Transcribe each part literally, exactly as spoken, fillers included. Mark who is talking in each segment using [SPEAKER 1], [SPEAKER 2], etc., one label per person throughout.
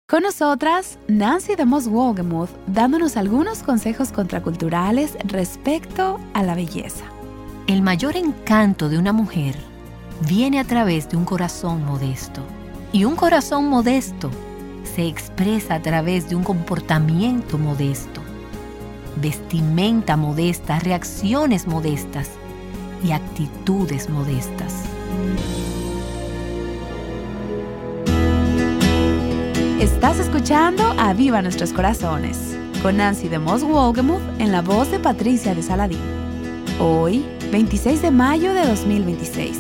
[SPEAKER 1] Con nosotras, Nancy DeMoss Wolgemuth, dándonos algunos consejos contraculturales respecto a la belleza.
[SPEAKER 2] El mayor encanto de una mujer viene a través de un corazón modesto. Y un corazón modesto se expresa a través de un comportamiento modesto, vestimenta modesta, reacciones modestas y actitudes modestas.
[SPEAKER 1] Estás escuchando a Viva Nuestros Corazones, con Nancy DeMoss Wolgemuth en la voz de Patricia de Saladín. Hoy, veintiséis de mayo de dos mil veintiséis.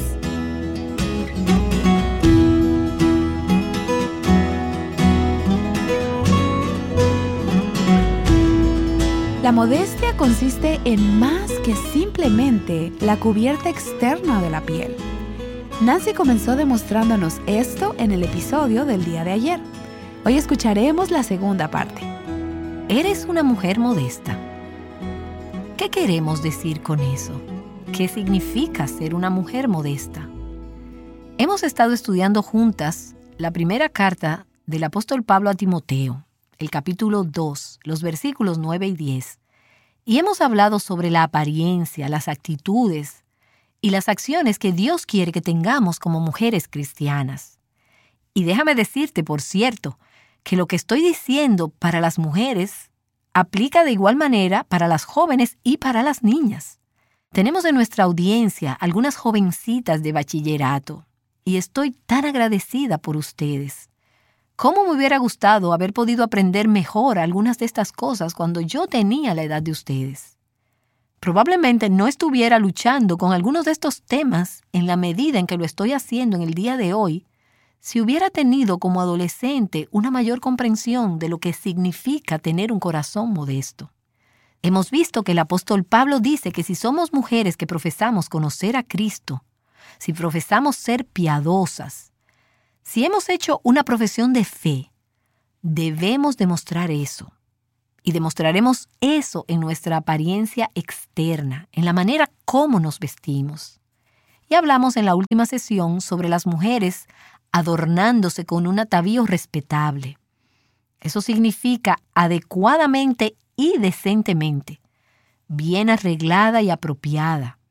[SPEAKER 1] La modestia consiste en más que simplemente la cubierta externa de la piel. Nancy comenzó demostrándonos esto en el episodio del día de ayer. Hoy escucharemos la segunda parte.
[SPEAKER 2] ¿Eres una mujer modesta? ¿Qué queremos decir con eso? ¿Qué significa ser una mujer modesta? Hemos estado estudiando juntas la primera carta del apóstol Pablo a Timoteo, el capítulo dos, los versículos nueve y diez, y hemos hablado sobre la apariencia, las actitudes y las acciones que Dios quiere que tengamos como mujeres cristianas. Y déjame decirte, por cierto, que lo que estoy diciendo para las mujeres aplica de igual manera para las jóvenes y para las niñas. Tenemos en nuestra audiencia algunas jovencitas de bachillerato y estoy tan agradecida por ustedes. ¿Cómo me hubiera gustado haber podido aprender mejor algunas de estas cosas cuando yo tenía la edad de ustedes? Probablemente no estuviera luchando con algunos de estos temas en la medida en que lo estoy haciendo en el día de hoy, si hubiera tenido como adolescente una mayor comprensión de lo que significa tener un corazón modesto. Hemos visto que el apóstol Pablo dice que si somos mujeres que profesamos conocer a Cristo, si profesamos ser piadosas, si hemos hecho una profesión de fe, debemos demostrar eso. Y demostraremos eso en nuestra apariencia externa, en la manera como nos vestimos. Y hablamos en la última sesión sobre las mujeres adornándose con un atavío respetable. Eso significa adecuadamente y decentemente, bien arreglada y apropiada.